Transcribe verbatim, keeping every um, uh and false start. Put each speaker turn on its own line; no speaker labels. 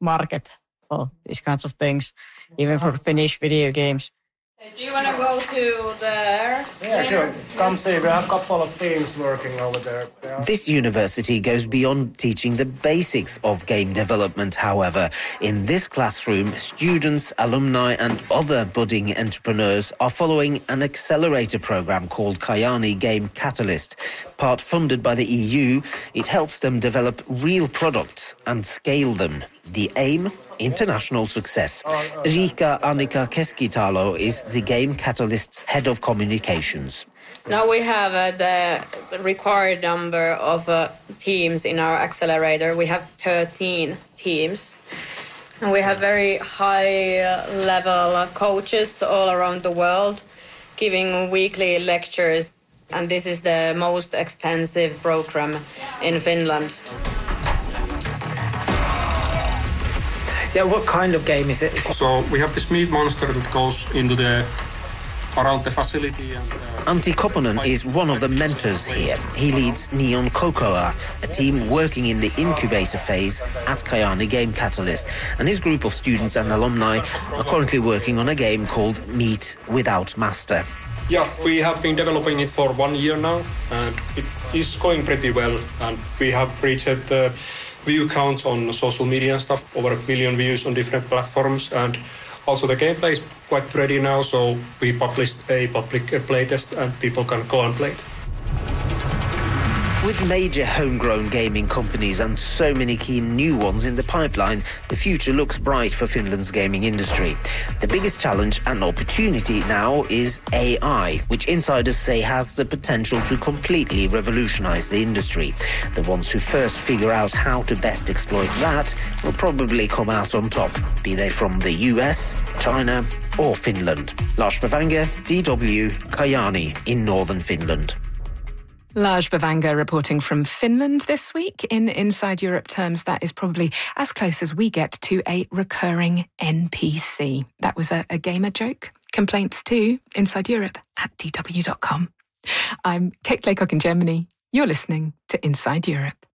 market for these kinds of things, even for Finnish video games.
Do you want to go to there?
Yeah, sure. Come see, we have a couple of teams working over there.
This university goes beyond teaching the basics of game development, however. In this classroom, students, alumni and other budding entrepreneurs are following an accelerator program called Kajaani Game Catalyst. Part funded by the E U, it helps them develop real products and scale them. The aim? International success. Riikka Annika Keskitalo is the Game Catalyst's head of communications.
Now we have uh, the required number of uh, teams in our accelerator. We have thirteen teams. And we have very high-level uh, coaches all around the world giving weekly lectures. And this is the most extensive program in Finland.
Yeah, what kind of game is it?
So we have this meat monster that goes into the around the facility. And, uh,
Antti Koponen is one of the mentors here. He leads Neon Cocoa, a team working in the incubator phase at Kajaani Game Catalyst. And his group of students and alumni are currently working on a game called Meat Without Master.
Yeah, we have been developing it for one year now, and it is going pretty well. And we have reached the view counts on social media and stuff, over a million views on different platforms, and also the gameplay is quite ready now, so we published a public playtest and people can go and play it.
With major homegrown gaming companies and so many keen new ones in the pipeline, the future looks bright for Finland's gaming industry. The biggest challenge and opportunity now is A I, which insiders say has the potential to completely revolutionize the industry. The ones who first figure out how to best exploit that will probably come out on top, be they from the U S, China or Finland. Lars Bavanger, D W, Kajaani in northern Finland.
Lars Bavanger reporting from Finland this week. In Inside Europe terms, that is probably as close as we get to a recurring N P C. That was a, a gamer joke. Complaints to Inside Europe at d w dot com. I'm Kate Laycock in Germany. You're listening to Inside Europe.